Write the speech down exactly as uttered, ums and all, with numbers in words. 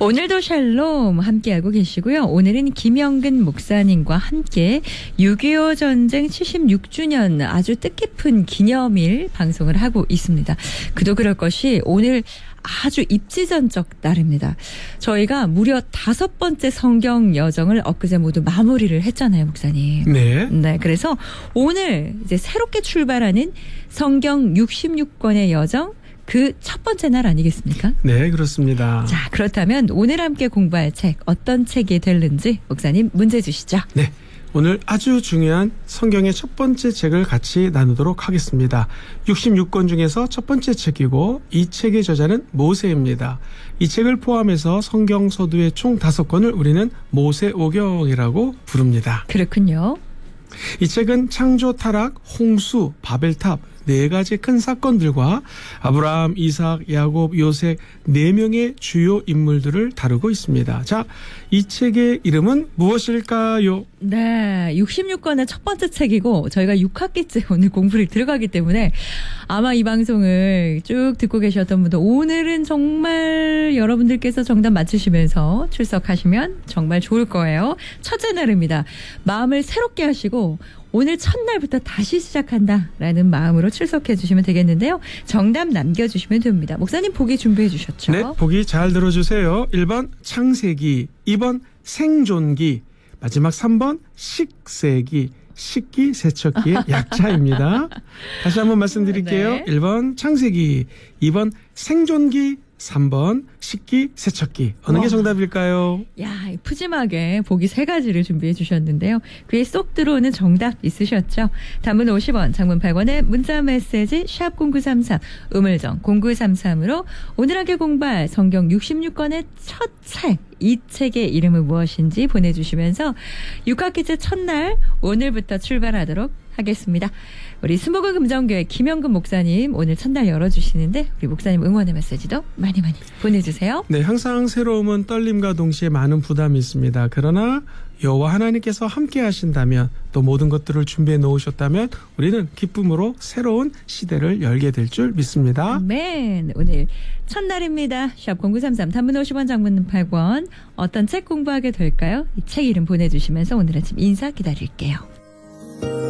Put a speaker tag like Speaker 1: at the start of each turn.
Speaker 1: 오늘도 샬롬 함께하고 계시고요. 오늘은 김영근 목사님과 함께 육이오 전쟁 칠십육 주년 아주 뜻깊은 기념일 방송을 하고 있습니다. 그도 그럴 것이 오늘 아주 입지전적 날입니다. 저희가 무려 다섯 번째 성경 여정을 엊그제 모두 마무리를 했잖아요, 목사님.
Speaker 2: 네.
Speaker 1: 네. 그래서 오늘 이제 새롭게 출발하는 성경 육십육 권의 여정 그 첫 번째 날 아니겠습니까?
Speaker 2: 네, 그렇습니다.
Speaker 1: 자, 그렇다면 오늘 함께 공부할 책 어떤 책이 될는지 목사님 문제 주시죠.
Speaker 2: 네. 오늘 아주 중요한 성경의 첫 번째 책을 같이 나누도록 하겠습니다. 육십육 권 중에서 첫 번째 책이고 이 책의 저자는 모세입니다. 이 책을 포함해서 성경 서두의 총 다섯 권을 우리는 모세오경이라고 부릅니다.
Speaker 1: 그렇군요.
Speaker 2: 이 책은 창조, 타락, 홍수, 바벨탑 네 가지 큰 사건들과 아브라함, 이삭, 야곱, 요셉 네 명의 주요 인물들을 다루고 있습니다. 자, 이 책의 이름은 무엇일까요?
Speaker 1: 네, 육십육 권의 첫 번째 책이고 저희가 육 학기째 오늘 공부를 들어가기 때문에 아마 이 방송을 쭉 듣고 계셨던 분들 오늘은 정말 여러분들께서 정답 맞추시면서 출석하시면 정말 좋을 거예요. 첫째 날입니다. 마음을 새롭게 하시고 오늘 첫날부터 다시 시작한다라는 마음으로 출석해 주시면 되겠는데요. 정답 남겨주시면 됩니다. 목사님 보기 준비해 주셨죠?
Speaker 2: 네, 보기 잘 들어주세요. 일 번 창세기, 이 번 생존기, 마지막 삼 번 식세기, 식기, 세척기의 약자입니다. 다시 한번 말씀드릴게요.
Speaker 1: 네.
Speaker 2: 일 번 창세기, 이 번 생존기, 삼 번 식기, 세척기. 어느 와. 게 정답일까요?
Speaker 1: 야, 푸짐하게 보기 세 가지를 준비해 주셨는데요. 귀에 쏙 들어오는 정답 있으셨죠? 단문 오십 원, 장문 백 원에 문자 메시지 샵 공구삼삼, 우물정 공구삼삼으로 오늘 함께 공부할 성경 육십육 권의 첫 책, 이 책의 이름은 무엇인지 보내주시면서 육 학기째 첫날 오늘부터 출발하도록 하겠습니다. 우리 수목원 금정교회 김영근 목사님 오늘 첫날 열어주시는데 우리 목사님 응원의 메시지도 많이 많이 보내주세요.
Speaker 2: 네, 항상 새로움은 떨림과 동시에 많은 부담이 있습니다. 그러나 여호와 하나님께서 함께 하신다면 또 모든 것들을 준비해 놓으셨다면 우리는 기쁨으로 새로운 시대를 열게 될 줄 믿습니다.
Speaker 1: 아멘. 오늘 첫날입니다. 샵 공구삼삼 단문 오십 원 장문 백 원 어떤 책 공부하게 될까요? 이 책 이름 보내주시면서 오늘 아침 인사 기다릴게요.